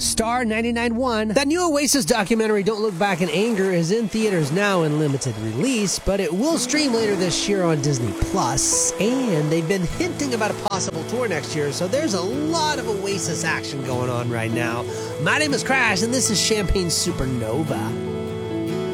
Star 99.1. That new Oasis documentary, Don't Look Back in Anger, is in theaters now in limited release, but it will stream later this year on Disney+. And they've been hinting about a possible tour next year, so there's a lot of Oasis action going on right now. My name is Crash, and this is Champagne Supernova.